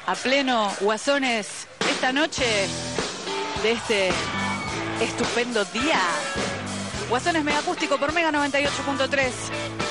a pleno, Guasones, esta noche de este estupendo día. Guasones Mega Acústico por Mega 98.3.